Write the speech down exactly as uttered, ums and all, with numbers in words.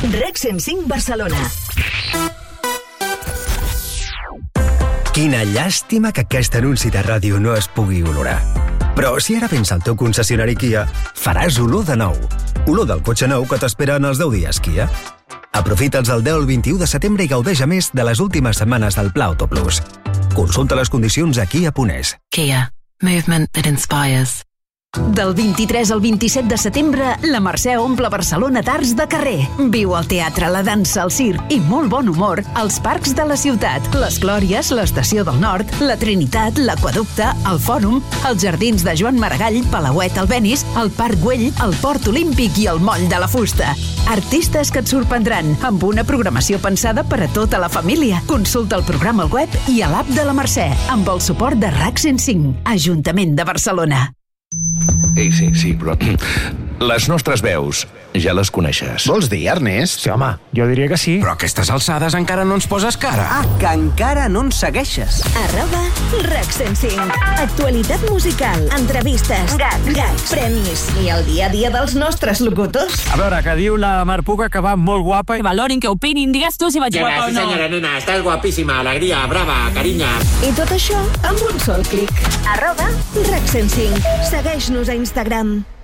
REC cent cinc Barcelona. Quina llàstima que aquest anunci de ràdio no es pugui olorar. Però si ara vens al teu concessionari Kia, faràs olor de nou. Olor del cotxe nou que t'espera en els deu dies Kia. Aprofita'ls el deu al vint-i-u de setembre i gaudeix a més de les últimes setmanes del Pla Auto Plus. Consulta les condicions a kia punt es. Kia. Movement that inspires. Del vint-i-tres al vint-i-set de setembre, la Mercè omple Barcelona d'arts de carrer. Viu el teatre, la dansa, el circ i molt bon humor als parcs de la ciutat. Les Glòries, l'Estació del Nord, la Trinitat, l'Aqüeducte, el Fòrum, els Jardins de Joan Maragall, Palauet, Albéniz, el Parc Güell, el Port Olímpic i el Moll de la Fusta. Artistes que et sorprendran, amb una programació pensada per a tota la família. Consulta el programa al web i a l'app de la Mercè, amb el suport de RAC cent cinc, Ajuntament de Barcelona. Ei, sí, sí, però les nostres veus ja les coneixes. Vols dir, Ernest? Sí, home, jo diria que sí. Però a aquestes alçades encara no ens poses cara. Ah, que encara no ens segueixes. Arroba RAC cent cinc. Actualitat musical, entrevistes, gags, gags, premis i el dia a dia dels nostres locutors. A veure, que diu la Mar Puga que va molt guapa. Que valorin, que opinin, digues tu si vaig Llega, guapa o sí, no. senyora nena, estàs guapíssima, alegria, brava, carinya. I tot això amb un sol clic. Arroba RAC cent cinc. Segueix-nos a Instagram.